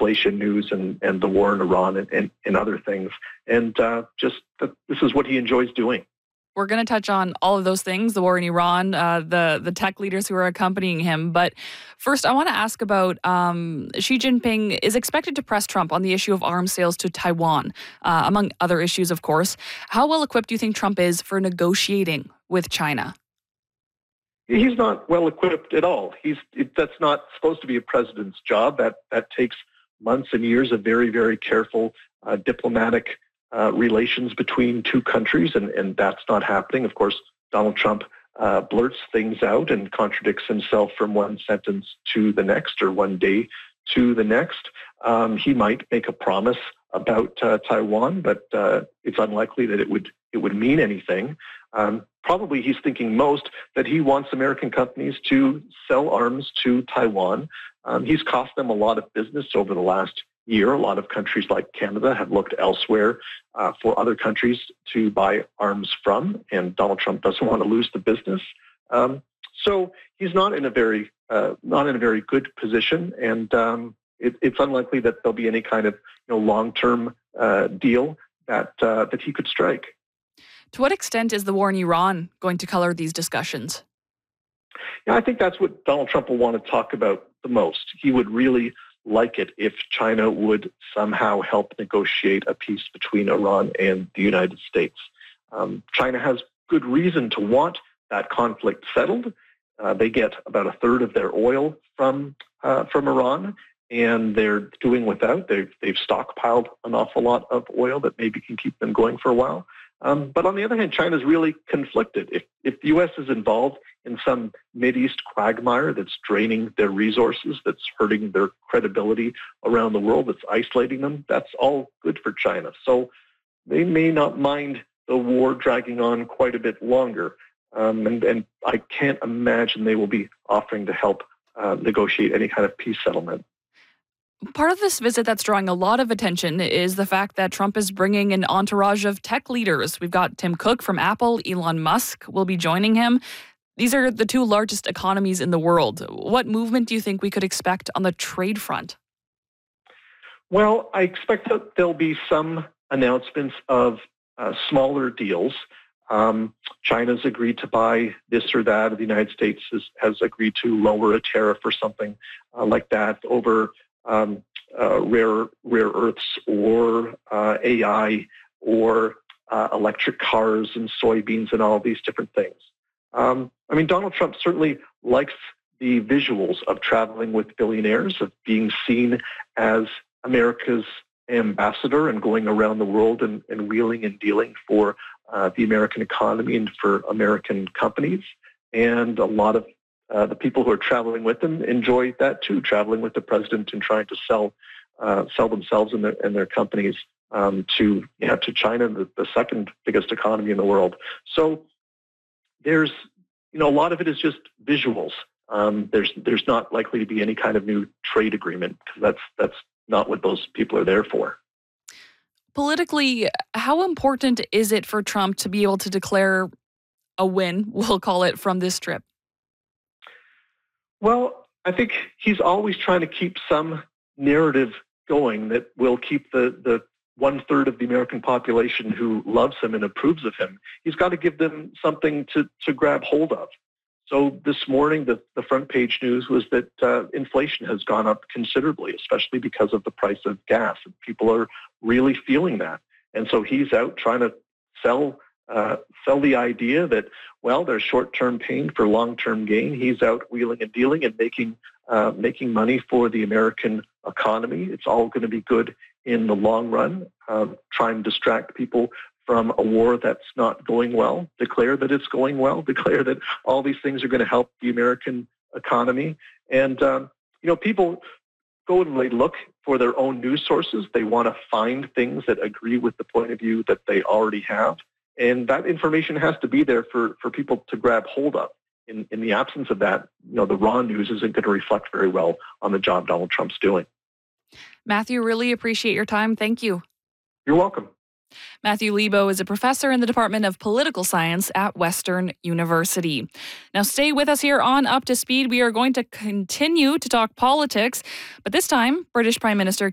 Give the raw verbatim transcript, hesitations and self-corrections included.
inflation news and, and the war in Iran and, and, and other things. And uh, just that this is what he enjoys doing. We're going to touch on all of those things, the war in Iran, uh, the, the tech leaders who are accompanying him. But first, I want to ask about um, Xi Jinping is expected to press Trump on the issue of arms sales to Taiwan, uh, among other issues, of course. How well equipped do you think Trump is for negotiating with China? He's not well equipped at all. He's it, that's not supposed to be a president's job. That that takes months and years of very, very careful uh, diplomatic Uh, relations between two countries, and, and that's not happening. Of course, Donald Trump uh, blurts things out and contradicts himself from one sentence to the next or one day to the next. Um, he might make a promise about uh, Taiwan, but uh, it's unlikely that it would it would mean anything. Um, probably he's thinking most that he wants American companies to sell arms to Taiwan. Um, he's cost them a lot of business over the last year. A lot of countries like Canada have looked elsewhere uh, for other countries to buy arms from, and Donald Trump doesn't want to lose the business. Um, so he's not in a very uh, not in a very good position, and um, it, it's unlikely that there'll be any kind of you know long-term uh, deal that uh, that he could strike. To what extent is the war in Iran going to color these discussions? Yeah, I think that's what Donald Trump will want to talk about the most. He would really like it if China would somehow help negotiate a peace between Iran and the United States. Um, China has good reason to want that conflict settled. Uh, they get about a third of their oil from uh, from Iran, and they're doing without. They've, they've stockpiled an awful lot of oil that maybe can keep them going for a while. Um, but on the other hand, China's really conflicted. If, if the U S is involved in some Mideast quagmire that's draining their resources, that's hurting their credibility around the world, that's isolating them, that's all good for China. So they may not mind the war dragging on quite a bit longer. Um, and, and I can't imagine they will be offering to help uh, negotiate any kind of peace settlement. Part of this visit that's drawing a lot of attention is the fact that Trump is bringing an entourage of tech leaders. We've got Tim Cook from Apple, Elon Musk will be joining him. These are the two largest economies in the world. What movement do you think we could expect on the trade front? Well, I expect that there'll be some announcements of uh, smaller deals. Um, China's agreed to buy this or that. The United States has, has agreed to lower a tariff or something uh, like that over um, uh, rare rare earths or uh, A I or uh, electric cars and soybeans and all these different things. Um, I mean, Donald Trump certainly likes the visuals of traveling with billionaires, of being seen as America's ambassador and going around the world and, and wheeling and dealing for uh, the American economy and for American companies. And a lot of uh, the people who are traveling with him enjoy that too, traveling with the president and trying to sell uh, sell themselves and their, and their companies um, to yeah, to China, the, the second biggest economy in the world. So there's, you know, a lot of it is just visuals. Um, there's there's not likely to be any kind of new trade agreement because that's that's not what those people are there for. Politically, how important is it for Trump to be able to declare a win, we'll call it, from this trip? Well, I think he's always trying to keep some narrative going that will keep the, the one-third of the American population who loves him and approves of him. He's got to give them something to, to grab hold of. So this morning, the, the front page news was that uh, inflation has gone up considerably, especially because of the price of gas. And people are really feeling that. And so he's out trying to sell uh, sell the idea that, well, there's short-term pain for long-term gain. He's out wheeling and dealing and making uh, making money for the American economy. It's all going to be good in the long run. Uh, try and distract people from a war that's not going well, declare that it's going well, declare that all these things are going to help the American economy. And, um, you know, people go and they look for their own news sources. They want to find things that agree with the point of view that they already have. And that information has to be there for, for people to grab hold of. In, in the absence of that, you know, the raw news isn't going to reflect very well on the job Donald Trump's doing. Matthew, really appreciate your time. Thank you. You're welcome. Matthew Lebo is a professor in the Department of Political Science at Western University. Now, stay with us here on Up to Speed. We are going to continue to talk politics, but this time, British Prime Minister